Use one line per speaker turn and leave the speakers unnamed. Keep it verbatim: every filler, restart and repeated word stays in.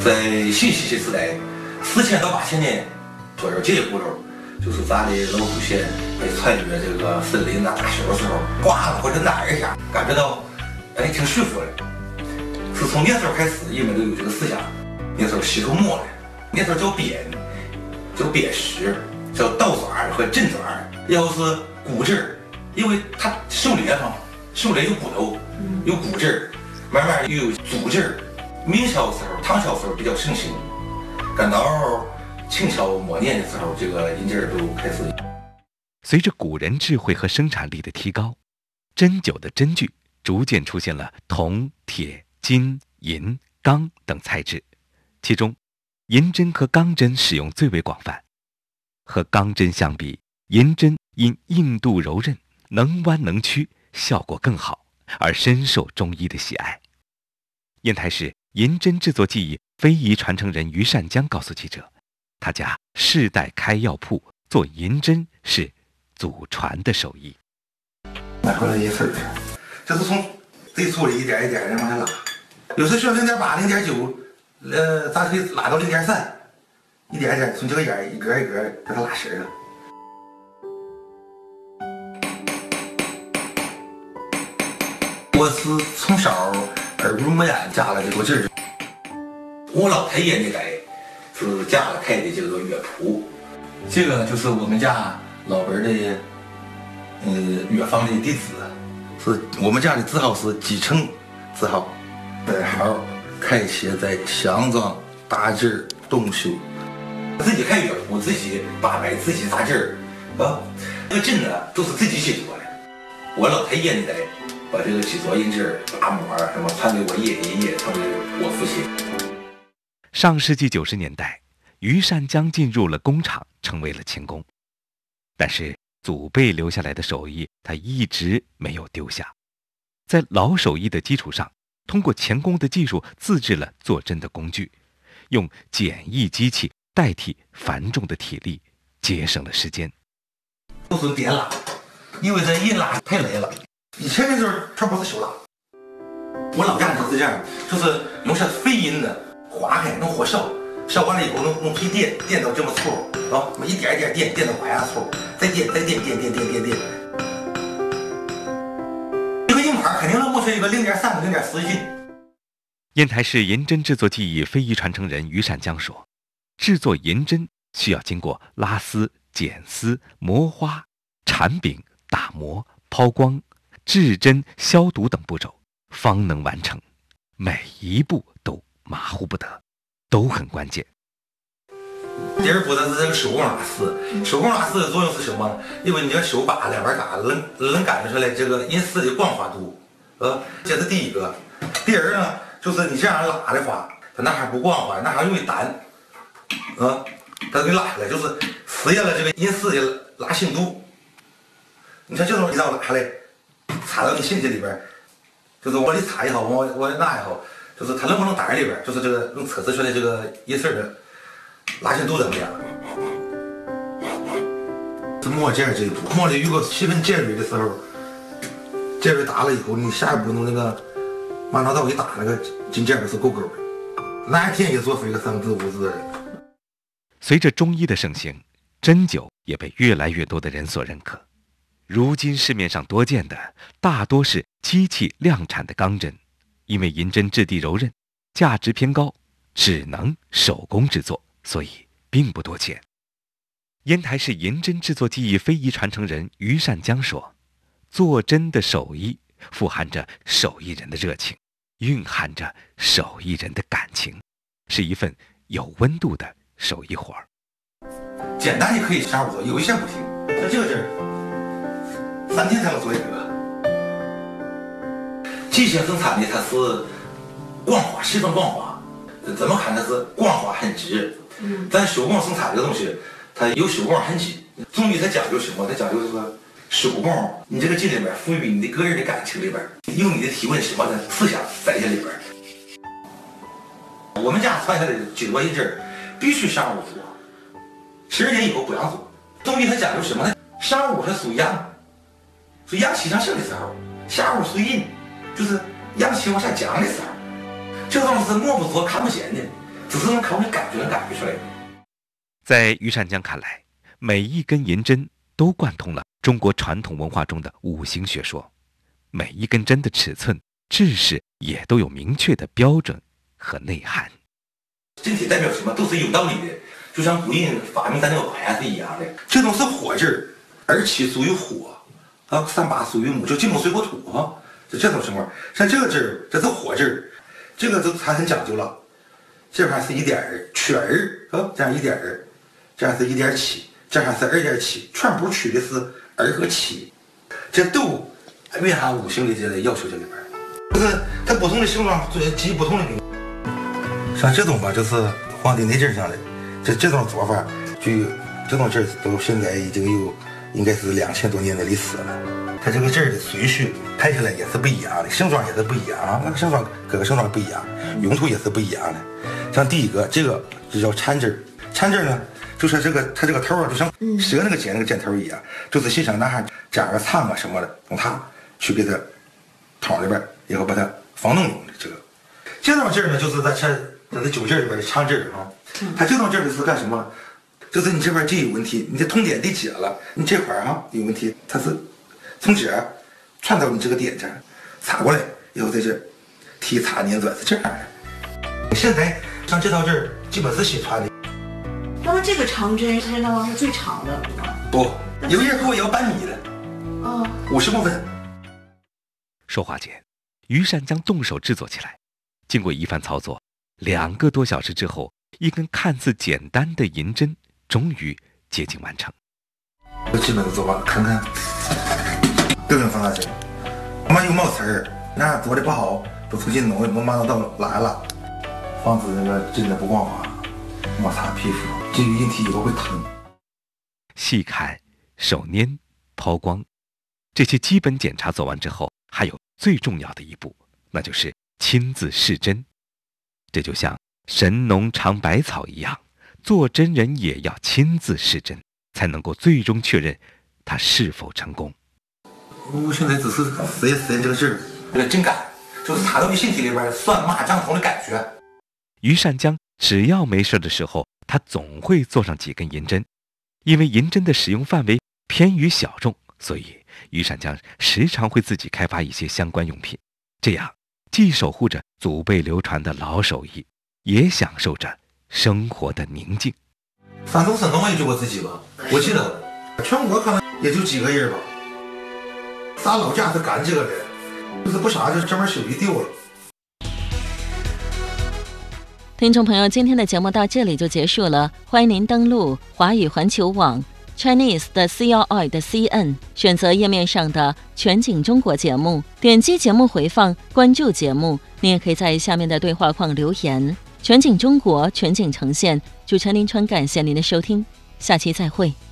在新石器时代，四千到八千年左右，这些骨头就是咱的老祖先被穿越这个森林呐、大雪的时候，刮了或者哪一下，感觉到哎挺舒服的。是从那时候开始，人们都有这个思想。那时候石头磨的，那时候叫扁，叫扁石，叫倒爪和正爪，要是骨质，因为它狩猎嘛，狩猎有骨头，有骨质，慢慢又有组织。明朝的时候、唐朝的时候比较盛行，赶到清朝末年的时候，这个人家都开始。
随着古人智慧和生产力的提高，针灸的针具逐渐出现了铜、铁、金、银、钢等材质，其中银针和钢针使用最为广泛。和钢针相比，银针因硬度柔韧、能弯能曲，效果更好，而深受中医的喜爱。烟台市银针制作技艺非遗传承人于善江告诉记者，他家世代开药铺，做银针是祖传的手艺。
拿回来一份儿，这是从最粗的一点一点的往下拉，有时需要零点八、零点九，呃，咱可以拉到零点三，一点一点从这个眼一格一格给它拉实了。我是从小耳濡目染加了这个劲儿。我老太爷那代是家里开的这个乐谱，这个就是我们家老本的呃乐坊的弟子，是我们家的字号是继承字号，代号开写在香庄大字东修，自己开乐谱，自己八百，自己扎字儿啊，这个针呢都是自己写作的。我老太爷那代把这个写作印字、打模什么传给我爷爷爷，传给我父亲。
上世纪九十年代，于善江进入了工厂，成为了钳工。但是祖辈留下来的手艺，他一直没有丢下。在老手艺的基础上，通过钳工的技术自制了做针的工具，用简易机器代替繁重的体力，节省了时间。
都是点拉，因为这一拉太累了。以前的时候全部是手拉，我老家就是这样，就是用些飞银的。划开，弄火烧，烧完了以后弄弄皮垫，垫到这么粗，啊，一点一点垫，垫到把牙粗，再垫，再垫，垫垫垫垫垫。这个硬块肯定能磨出一个零点三到零点四斤。
烟台市银针制作技艺非遗传承人于善江说，制作银针需要经过拉丝、剪丝、磨花、缠柄、打磨、抛光、制针、消毒等步骤，方能完成，每一步都马虎不得，都很关键。
第二步呢是这个手工拉丝，手工拉丝的作用是什么呢？因为你这手把两边嘎能能感觉出来这个银丝的光滑度，呃，这是第一个。第二呢，就是你这样拉的话，它那还不光滑，那还容易单，啊，它给拉下来，就是实现了这个银丝的拉性度。你看这种一道拉下来，插到你身体里边，就是往里插也好，往往那也好。就是它能不能打在里边，就是这个能测试出来这个银丝的拉伸度怎么样？是磨尖这一步，磨的有个七分尖锐的时候，尖锐打了以后，你下一步弄那个马刀刀一打，那个金尖是够够的。哪天也做出一个三字五字的。
随着中医的盛行，针灸也被越来越多的人所认可。如今市面上多见的大多是机器量产的钢针。因为银针质地柔韧，价值偏高，只能手工制作，所以并不多见。烟台市银针制作技艺非遗传承人于善江说，做针的手艺富含着手艺人的热情，蕴含着手艺人的感情，是一份有温度的手艺活儿。
简单的可以下午做，有一些不行。像这个针儿，三天才能做一个。机械生产的它是光滑，十分光滑。怎么看它是光滑很直？咱手工生产这个东西，它有手工痕迹。中医它讲究什么？它讲究这个手工，你这个劲里边赋予你的个人的感情里边，有你的体温什么的思想在这里边。我们家传下来的举多一针必须上午做，十二点以后不让做。中医它讲究什么呢？上午是属阳，属阳气上升的时候；下午属阴。就是阳气往下降的时候，这个东西是摸不着、看不见的， 只是能靠你感觉能感觉出来。
在于善江看来，每一根银针都贯通了中国传统文化中的五行学说，每一根针的尺寸、制式也都有明确的标准和内涵。
针体代表什么都是有道理的，就像古人发明咱那个碗是一样的。这种是火劲儿，二七属于火，啊，三八属于木，就金木水火土啊，就这种情况。像这个劲儿，这是火劲儿，这个就它很讲究了。这块是一点儿，曲儿啊，这样一点儿，这样是一点七，这样是二点七，全部取的是二和七，这都蕴含五行的这个要求这里边，就是它不同的形状基于不同的。像这种吧，就是《黄帝内经》上的，这这种做法，就这种劲儿都现在已经有应该是两千多年的历史了。它这个劲儿的顺序抬起来也是不一样的，形状也是不一样，那个形状各个形状不一样，用途也是不一样的。像第一个，这个就叫缠劲儿，缠劲儿呢，就是这个它这个头啊，就像蛇那个尖那个尖头一样，就是欣赏男孩加个苍啊什么的，用它去给它桶里边，然后把它防冻用的这个。这种劲儿呢，就是在这。这是酒劲儿里边的长劲儿啊，它这种劲儿是干什么？就是你这边这有问题，你这通点地解了，你这块儿哈有问题，它是从这儿传到你这个点这儿，插过来，然后在这提插捻转是这样的。现在像这套劲儿基本是新传的。
那么这个长针是那么是最长的吗？
不，有人给我要半米的，
哦，
五十公分。
说话间，于善江动手制作起来，经过一番操作。两个多小时之后，一根看似简单的银针终于接近完成。
我基本都做完了，看看，都用放大镜。我们有冒刺儿，那做的不好，都重新弄，我马上到拉一拉，防止那个针的不光滑，摩擦皮肤，至于引体以后会疼。
细看、手捏、抛光，这些基本检查做完之后，还有最重要的一步，那就是亲自试针。这就像神农尝百草一样，做针人也要亲自试针，才能够最终确认它是否成功。
我现在只是实验实验这个劲儿，这个针感，就是插到你身体里边酸麻胀痛的感觉。
于善江只要没事的时候，他总会做上几根银针，因为银针的使用范围偏于小众，所以于善江时常会自己开发一些相关用品，这样既守护着祖辈流传的老手艺，也享受着生活的宁静。
山东、山东也就我自己吧，我记得全国可能也就几个人吧。咱老家是干这个的，就是不啥就这门手艺丢了。
听众朋友，今天的节目到这里就结束了，欢迎您登录华语环球网 Chinese 的 C L I 的 C N， 选择页面上的全景中国节目，点击节目回放，关注节目。您也可以在下面的对话框留言。全景中国，全景呈现。主持人林川，感谢您的收听，下期再会。